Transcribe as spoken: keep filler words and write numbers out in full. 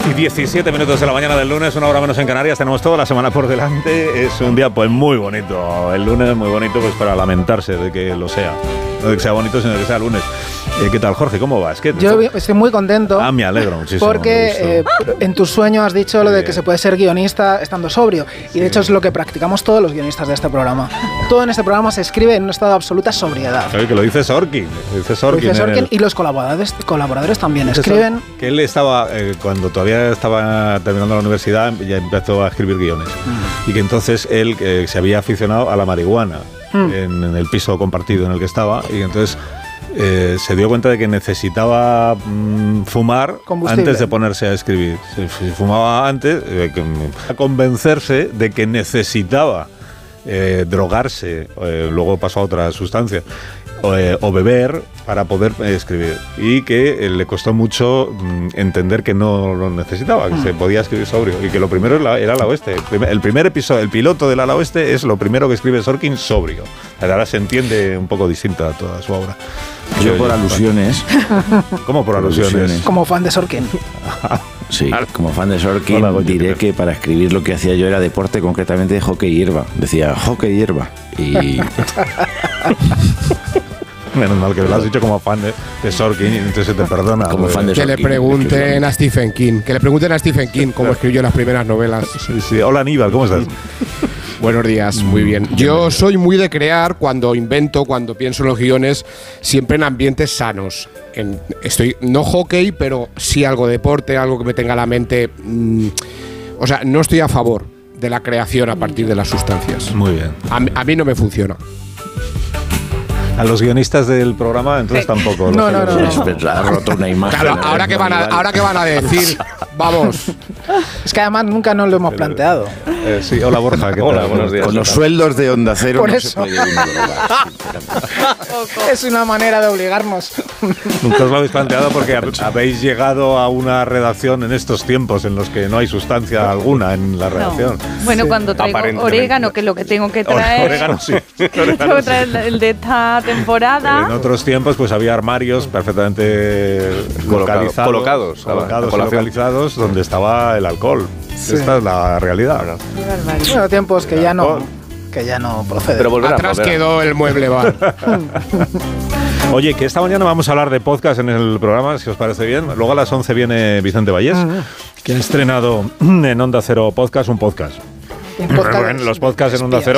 y diecisiete minutos de la mañana del lunes, una hora menos en Canarias. Tenemos toda la semana por delante. Es un día pues muy bonito. El lunes muy bonito pues para lamentarse de que lo sea. No de que sea bonito, sino de que sea lunes. Eh, ¿Qué tal, Jorge? ¿Cómo vas? ¿Qué Yo estoy muy contento. Ah, me alegro muchísimo. Porque eh, en tu sueño has dicho lo de que se puede ser guionista estando sobrio. Y de hecho es lo que practicamos todos los guionistas de este programa. Todo en este programa se escribe en un estado de absoluta sobriedad. Oye, que lo dice Sorkin. Lo dice Sorkin, lo dice Sorkin el... y los colaboradores, colaboradores también escriben. Que él estaba, eh, cuando todavía estaba terminando la universidad, ya empezó a escribir guiones. Mm. Y que entonces él eh, se había aficionado a la marihuana mm. en, en el piso compartido en el que estaba. Y entonces... Eh, se dio cuenta de que necesitaba mm, fumar antes de ponerse a escribir. Si, si fumaba antes, eh, que, a convencerse de que necesitaba eh, drogarse, eh, luego pasó a otra sustancia, o, eh, o beber para poder eh, escribir. Y que eh, le costó mucho mm, entender que no lo necesitaba, que mm. se podía escribir sobrio. Y que lo primero era, era Ala Oeste. El primer, el primer episodio, el piloto del Ala Oeste es lo primero que escribe Sorkin sobrio. Ahora se entiende un poco distinta toda su obra. Yo por alusiones. ¿Cómo por alusiones? Como fan de Sorkin. Sí, como fan de Sorkin Hola, diré que para escribir lo que hacía yo era deporte, concretamente de hockey y hierba. Decía hockey y hierba. Y... Menos mal que lo has dicho como fan de, de Sorkin y entonces se te perdona. Como fan de que Sorkin, le pregunten a Stephen King. Que le pregunten a Stephen King cómo escribió las primeras novelas. Sí, sí. Hola Aníbal, ¿cómo estás? Buenos días, muy bien. Yo soy muy de crear cuando invento, cuando pienso en los guiones, siempre en ambientes sanos. En, estoy no hockey, pero sí algo de deporte, algo que me tenga la mente. Mmm, o sea, no estoy a favor de la creación a partir de las sustancias. Muy bien. A, a mí no me funciona. A los guionistas del programa, entonces sí. tampoco. No, no, no. no. no. Ha roto una imagen. Claro, ahora que van a, ahora que van a decir, vamos. Es que además nunca nos lo hemos Pero, planteado. Eh, sí, hola Borja, ¿qué hola, tal? Buenos días. Con los sueldos de Onda Cero Por no eso. se puede drogar, es una manera de obligarnos. Nunca os lo habéis planteado porque habéis llegado a una redacción en estos tiempos en los que no hay sustancia alguna en la redacción. No. Bueno, sí. Cuando traigo orégano, que es lo que tengo que traer. Orégano, sí. Orégano, tengo que traer sí. el de esta temporada. En otros tiempos pues había armarios perfectamente localizados, colocados, colocados y localizados donde estaba el alcohol. Sí. Esta es la realidad. Bueno, tiempos que ya no, que ya no proceden. Pero volverá, Atrás volverá. Quedó el mueble bar. Oye, que esta mañana vamos a hablar de podcast en el programa, si os parece bien. Luego a las once viene Vicente Vallés, uh-huh. que ha estrenado en Onda Cero Podcast un podcast. podcast Los podcasts en Onda Cero